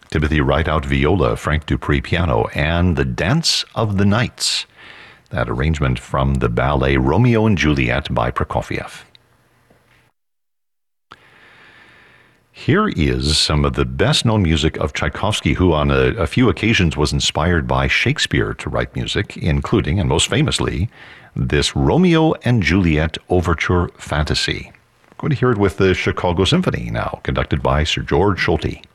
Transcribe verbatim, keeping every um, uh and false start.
Timothy Rideout viola, Frank Dupree piano, and The Dance of the Nights. That arrangement from the ballet Romeo and Juliet by Prokofiev. Here is some of the best-known music of Tchaikovsky, who on a, a few occasions was inspired by Shakespeare to write music, including, and most famously, this Romeo and Juliet Overture Fantasy. I'm going to hear it with the Chicago Symphony now, conducted by Sir George Solti.